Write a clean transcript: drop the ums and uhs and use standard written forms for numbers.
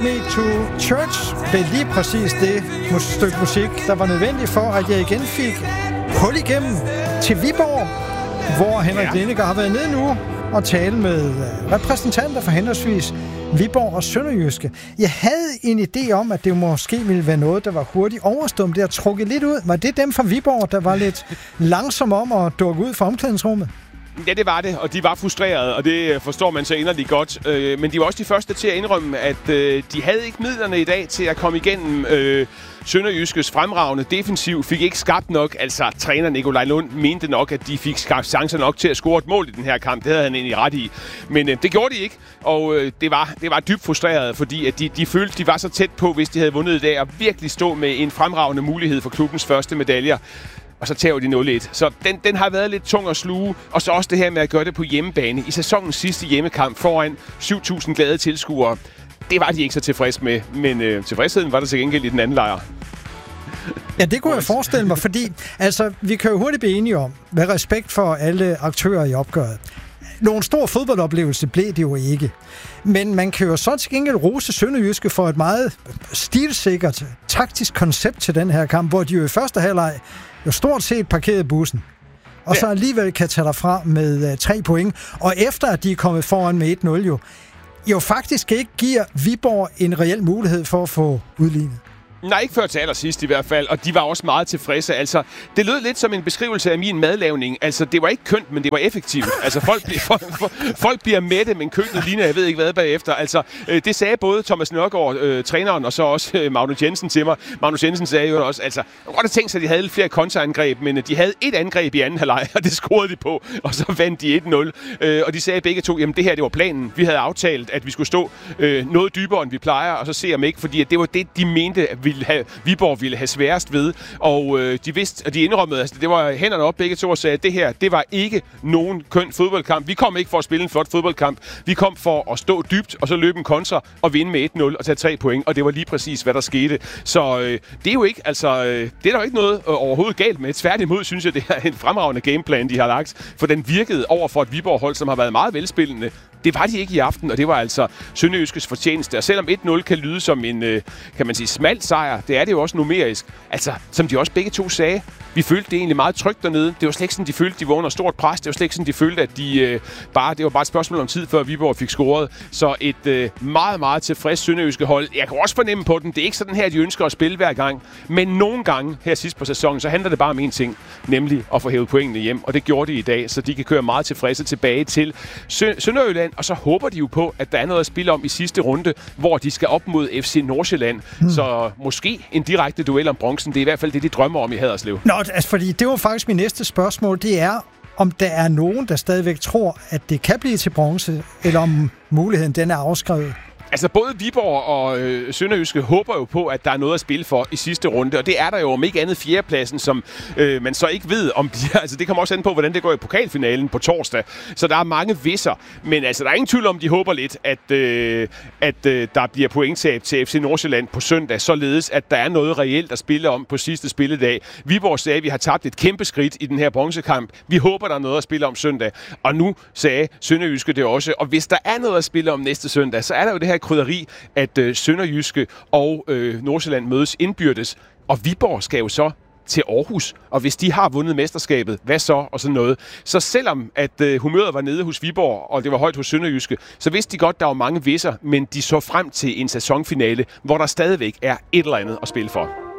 Me to Church blev lige præcis det stykke musik, der var nødvendigt for, at jeg igen fik hul igennem til Viborg, hvor Henrik Lindegaard har været nede nu og tale med repræsentanter for henholdsvis Viborg og Sønderjyske. Jeg havde en idé om, at det måske ville være noget, der var hurtigt overstået. Det har trukket lidt ud. Var det dem fra Viborg, der var lidt langsomme om at dukke ud fra omklædningsrummet? Ja, det var det, og de var frustrerede, og det forstår man så inderligt godt. Men de var også de første til at indrømme, at de havde ikke midlerne i dag til at komme igennem Sønderjyskes fremragende defensiv. Fik ikke skabt nok, altså træner Nikolaj Lund mente nok, at de fik skabt chancer nok til at score et mål i den her kamp. Det havde han egentlig ret i. Men det gjorde de ikke, og det var dybt frustreret, fordi at de følte, de var så tæt på, hvis de havde vundet i dag, og virkelig stå med en fremragende mulighed for klubbens første medaljer. Og så tager de 0-1. Så den har været lidt tung at sluge. Og så også det her med at gøre det på hjemmebane. I sæsonens sidste hjemmekamp foran 7.000 glade tilskuere. Det var de ikke så tilfredse med. Men tilfredsheden var der til gengæld i den anden lejr. Ja, det kunne jeg forestille mig, fordi altså, vi kan jo hurtigt blive enige om, med respekt for alle aktører i opgøret. Nogen stor fodboldoplevelse blev det jo ikke. Men man kan jo så til gengæld rose Sønderjyske for et meget stilsikkert, taktisk koncept til den her kamp, hvor de jo i første halvleg jo stort set parkerede bussen. Og så alligevel kan tage derfra med 3 point. Og efter at de er kommet foran med 1-0 jo faktisk ikke giver Viborg en reel mulighed for at få udlignet. Nej, ikke før til allersidst i hvert fald, og de var også meget tilfredse. Altså, det lød lidt som en beskrivelse af min madlavning. Altså, det var ikke kønt, men det var effektivt. Altså, folk bliver mætte, men køkkenet ligner, jeg ved ikke hvad bagefter. Altså, det sagde både Thomas Nørgaard, træneren, og så også Magnus Jensen til mig. Magnus Jensen sagde jo også, altså, jeg godt have tænkt sig, at de havde lidt flere kontraangreb, men de havde et angreb i anden halvleg, og det scorede de på, og så vandt de 1-0. Og de sagde begge to, jamen det her, det var planen. Vi havde aftalt, at vi skulle stå noget dybere, end vi plejer, og så se om ikke, fordi det var det, de mente, at Viborg ville have sværest ved, og de vidste, og de indrømmede, altså det var hænderne op begge to og sagde, at det her, det var ikke nogen køn fodboldkamp. Vi kom ikke for at spille en flot fodboldkamp. Vi kom for at stå dybt, og så løbe en kontra, og vinde med 1-0 og tage 3 point, og det var lige præcis, hvad der skete. Så det er jo ikke, altså, det er der jo ikke noget overhovedet galt med. Tværtimod synes jeg, det er en fremragende gameplan, de har lagt, for den virkede over for et Viborg-hold, som har været meget velspillende. Det var de ikke i aften, og det var altså Sønderjyskes fortjeneste. Og selvom 1-0 kan lyde som en, kan man sige, smal sejr, det er det jo også numerisk. Altså, som de også begge to sagde, vi følte det egentlig meget trygt dernede. Det var slet ikke sådan, de følte, de var under stort pres. Det var slet ikke sådan, de følte, at det var bare et spørgsmål om tid, før Viborg fik scoret. Så et meget, meget tilfreds Sønderjyske hold. Jeg kan også fornemme på den. Det er ikke sådan her, de ønsker at spille hver gang. Men nogle gange her sidst på sæsonen, så handler det bare om en ting, nemlig at få hævet pointene hjem. Og det gjorde de i dag, så de kan køre meget tilfredse tilbage til Sønderjylland. Og så håber de jo på, at der er noget at spille om i sidste runde, hvor de skal op mod FC Nordsjælland. Så måske en direkte duel om bronzen. Det er i hvert fald det, de drømmer om i Haderslev. Nå, altså, fordi det var faktisk min næste spørgsmål. Det er, om der er nogen, der stadigvæk tror, at det kan blive til bronze, eller om muligheden den er afskrevet. Altså både Viborg og Sønderjyske håber jo på, at der er noget at spille for i sidste runde, og det er der jo om ikke andet fjerdepladsen, som man så ikke ved om de, altså det kommer også an på, hvordan det går i pokalfinalen på torsdag. Så der er mange visser, men altså der er ingen tvivl om, de håber lidt, at der bliver pointtab til FC Nordsjælland på søndag, således at der er noget reelt at spille om på sidste spilledag. Viborg sagde, at vi har tabt et kæmpe skridt i den her bronzekamp. Vi håber, der er noget at spille om søndag, og nu sagde Sønderjyske det også, og hvis der er noget at spille om næste søndag, så er der jo det her krydderi, at Sønderjyske og Nordsjælland mødes indbyrdes, og Viborg skal jo så til Aarhus, og hvis de har vundet mesterskabet, hvad så, og sådan noget. Så selvom at humøret var nede hos Viborg, og det var højt hos Sønderjyske, så vidste de godt, der var mange visser, men de så frem til en sæsonfinale, hvor der stadigvæk er et eller andet at spille for.